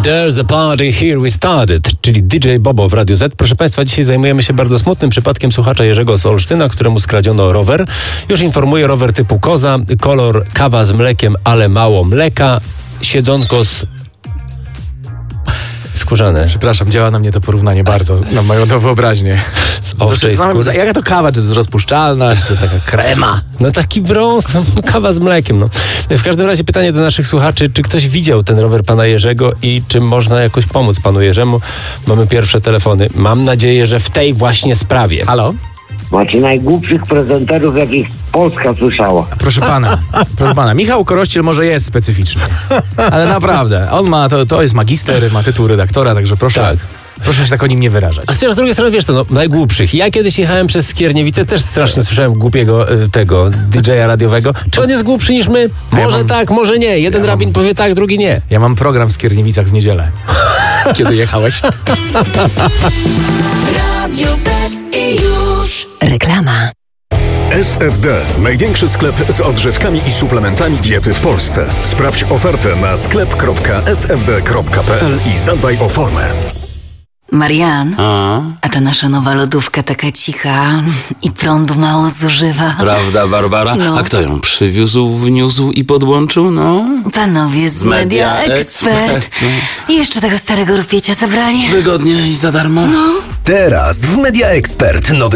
There's a party, here we started, czyli DJ Bobo w Radiu Z. Proszę Państwa, dzisiaj zajmujemy się bardzo smutnym przypadkiem słuchacza Jerzego z Olsztyna, któremu skradziono rower. Już informuję, rower typu koza, kolor kawa z mlekiem, ale mało mleka, siedzonko skórzane. Przepraszam, działa na mnie to porównanie bardzo, na moją to wyobraźnię. Z owczej skóry. Jaka to kawa? Czy to jest rozpuszczalna? Czy to jest taka krema? No taki brąz, kawa z mlekiem. No. W każdym razie pytanie do naszych słuchaczy, czy ktoś widział ten rower pana Jerzego i czy można jakoś pomóc panu Jerzemu? Mamy pierwsze telefony. Mam nadzieję, że w tej właśnie sprawie. Halo? Macie najgłupszych prezenterów, jakich Polska słyszała. Proszę pana, Michał Korościel może jest specyficzny, ale naprawdę, on ma, to jest magister, ma tytuł redaktora, także proszę, Tak. proszę się tak o nim nie wyrażać. A z drugiej strony, wiesz to, najgłupszych. Ja kiedyś jechałem przez Skierniewice, też strasznie słyszałem głupiego tego DJ-a radiowego. Czy on jest głupszy niż my? Może tak, może nie. Jeden rabin powie tak, drugi nie. Ja mam program w Skierniewicach w niedzielę. Kiedy jechałeś? Radio Z i już. Reklama. SFD. Największy sklep z odżywkami i suplementami diety w Polsce. Sprawdź ofertę na sklep.sfd.pl i zadbaj o formę. Marian, a ta nasza nowa lodówka taka cicha i prądu mało zużywa. Prawda, Barbara? No. A kto ją przywiózł, wniósł i podłączył? No, Panowie z Media Expert. I jeszcze tego starego rupiecia zabrali. wygodnie i za darmo. Teraz w Media Expert nowy